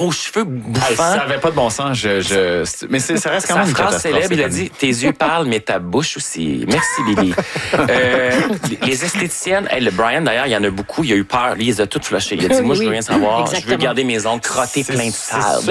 gros cheveux bouffants. Ça n'avait pas de bon sens. Mais ça reste quand même une phrase catastrophe. célèbre, il a dit « Tes yeux parlent, mais ta bouche aussi. » Merci, Billy. Les esthéticiennes, le Brian, d'ailleurs, il y en a beaucoup. Il a eu peur. Lui, il les a toutes flushées. Il a dit « Moi, je veux rien savoir. Exactement. Je veux garder mes ongles crottés pleins de sable. »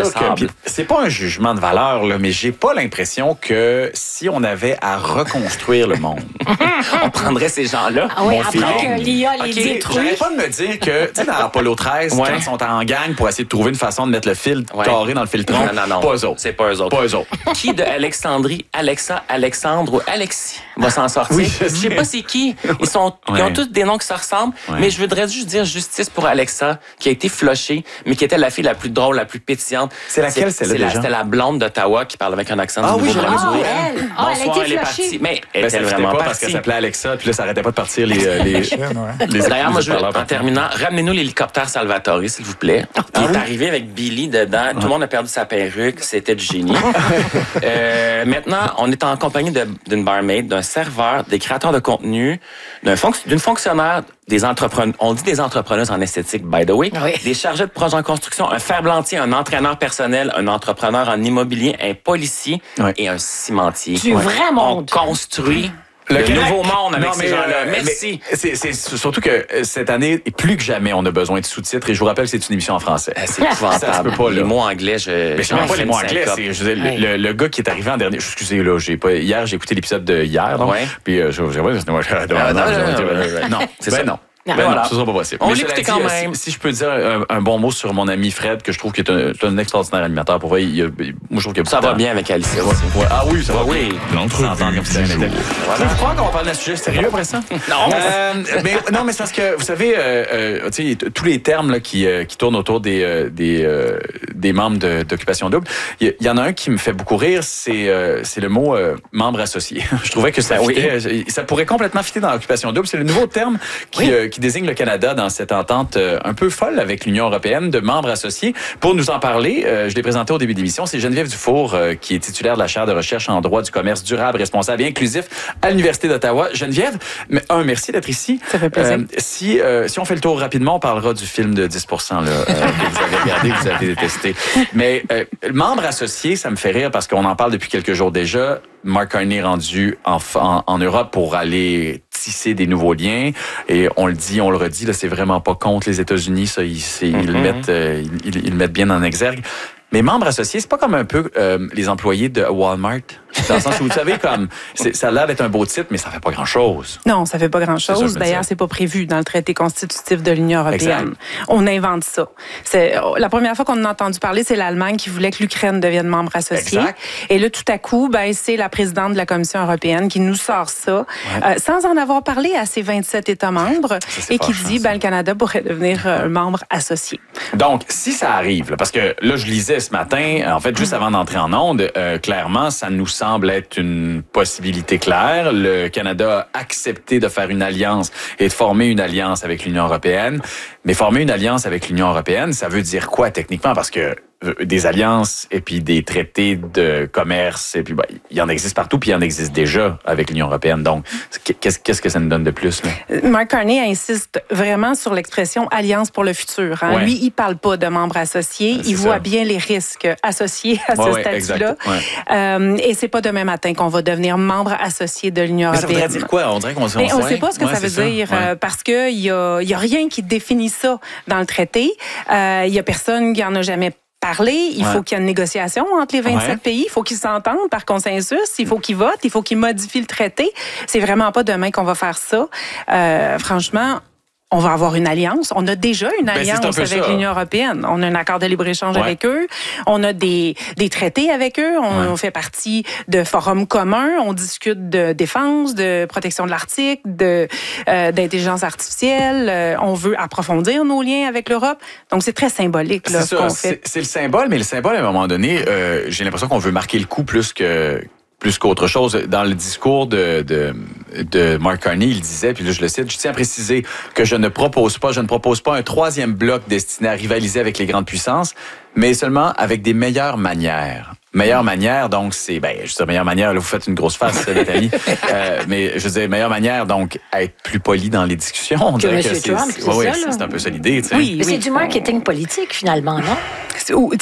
C'est pas un jugement de valeur, là, mais j'ai pas l'impression que si on avait à reconstruire le monde, on prendrait ces gens-là. Ah oui, après que l'IA les détruit. J'arrête pas de me dire que, tu sais, dans Apollo 13, quand ils sont en gang pour essayer de trouver une façon de mettre le fil carré dans le filtron, non. pas eux autres. C'est pas eux autres. Pas eux autres. Qui de Alexandrie, Alexandre ou Alexis va s'en sortir? Oui, je sais pas c'est qui. Ils ont tous des noms qui se ressemblent, mais je voudrais juste dire justice pour Alexa, qui a été flushée, mais qui était la fille la plus drôle, la plus pétillante. C'est laquelle, celle-là, déjà? C'était la blonde d'Ottawa qui parle avec un accent Ah du oui, Nouveau-Brunswick. elle a Bonsoir, été elle est flushée. partie. Mais elle était Ça vraiment pas partie. parce qu'elle s'appelait Alexa, puis là, ça arrêtait pas de partir les D'ailleurs, moi, en terminant, ramenez-nous l'hélicoptère Salvatore, s'il vous plaît. Il est arrivé avec Billy dedans. Tout le monde a perdu sa perruque. C'était du génie. Maintenant, on est en compagnie d'une barmaid, d'un serveur, des créateurs de contenu, d'une fonctionnaire, des entrepreneurs. On dit des entrepreneuses en esthétique, by the way. Oui. Des chargés de projet en construction, un ferblantier, un entraîneur personnel, un entrepreneur en immobilier, un policier et un cimentier. Du vrai monde. On construit le nouveau monde avec ces gens-là. Merci. C'est surtout que cette année, plus que jamais, on a besoin de sous-titres. Et je vous rappelle que c'est une émission en français. C'est épouvantable. Ça se peut pas, là. Les mots anglais, Mais je sais même pas les mots anglais. Le gars qui est arrivé en dernier. Excusez, là, hier, j'ai écouté l'épisode de hier. Donc, puis non, c'est ça. Non. Non, ce sera pas possible. On mais l'écoutait quand même. Si je peux dire un bon mot sur mon ami Fred, que je trouve qu'il est un extraordinaire animateur. Pour vrai, moi, je trouve qu'il ça va bien avec Alicia. Ah oui, ça va bien. L'entrevue du jour. Vous croyez qu'on va parler d'un sujet sérieux après ça? Non. Mais c'est parce que, vous savez, tous les termes là, qui tournent autour des membres d'Occupation Double, il y en a un qui me fait beaucoup rire, c'est le mot membre associé. Je trouvais que ça pourrait complètement fitter dans l'Occupation Double. C'est le nouveau terme qui désigne le Canada dans cette entente un peu folle avec l'Union européenne de membres associés. Pour nous en parler, je l'ai présenté au début de l'émission, c'est Geneviève Dufour qui est titulaire de la chaire de recherche en droit du commerce durable, responsable et inclusif à l'Université d'Ottawa. Geneviève, merci d'être ici. Ça fait plaisir. Si on fait le tour rapidement, on parlera du film de 10% là, que vous avez regardé, que vous avez détesté. Mais membre associé, ça me fait rire parce qu'on en parle depuis quelques jours déjà. Mark Carney est rendu en Europe pour aller tisser des nouveaux liens. Et on le dit, on le redit, là, c'est vraiment pas contre les États-Unis. Ça, ils le mettent bien en exergue. Mais membre associé, c'est pas comme un peu les employés de Walmart? Dans le sens où, vous savez, comme ça a l'air d'être un beau titre, mais ça fait pas grand-chose. Non, ça fait pas grand-chose. D'ailleurs, c'est pas prévu dans le traité constitutif de l'Union européenne. Exact. On invente ça. La première fois qu'on en a entendu parler, c'est l'Allemagne qui voulait que l'Ukraine devienne membre associé. Exact. Et là, tout à coup, c'est la présidente de la Commission européenne qui nous sort ça, sans en avoir parlé à ses 27 États membres, et qui dit le Canada pourrait devenir membre associé. Donc, si ça arrive, là, parce que là, je lisais ce matin, en fait, juste avant d'entrer en onde, clairement, ça nous semble être une possibilité claire. Le Canada a accepté de faire une alliance et de former une alliance avec l'Union européenne. Mais former une alliance avec l'Union européenne, ça veut dire quoi techniquement? Parce que des alliances et puis des traités de commerce, et puis il y en existe partout, puis il y en existe déjà avec l'Union européenne. Donc, qu'est-ce que ça nous donne de plus, là? Mark Carney insiste vraiment sur l'expression alliance pour le futur. Hein? Lui, il parle pas de membres associés. Il voit bien les risques associés à ce statut-là. Et c'est pas demain matin qu'on va devenir membre associé de l'Union européenne. Ça voudrait dire quoi? On dirait qu'on sait. On sait pas ce que ça veut dire parce que il y a rien qui définit ça dans le traité. Il y a personne qui en a jamais parler, il faut qu'il y ait une négociation entre les 27 pays, il faut qu'ils s'entendent par consensus, il faut qu'ils votent, il faut qu'ils modifient le traité. C'est vraiment pas demain qu'on va faire ça. Franchement, on va avoir une alliance. On a déjà une alliance avec l'Union européenne. On a un accord de libre-échange avec eux. On a des traités avec eux. On fait partie de forums communs. On discute de défense, de protection de l'Arctique, d'intelligence artificielle. On veut approfondir nos liens avec l'Europe. Donc, c'est très symbolique là, ce qu'on fait. C'est le symbole, mais le symbole, à un moment donné, j'ai l'impression qu'on veut marquer le coup plus qu'autre chose. Dans le discours de Mark Carney, il disait, puis là je le cite, je tiens à préciser que je ne propose pas un troisième bloc destiné à rivaliser avec les grandes puissances, mais seulement avec des meilleures manières. Meilleure manière, donc, c'est, je dis meilleure manière, là, vous faites une grosse face, Nathalie. Mais je dis meilleure manière, donc, être plus poli dans les discussions. On dirait que M. Trump, c'est un peu ça l'idée, tu sais. Oui, mais c'est du marketing politique, finalement, non?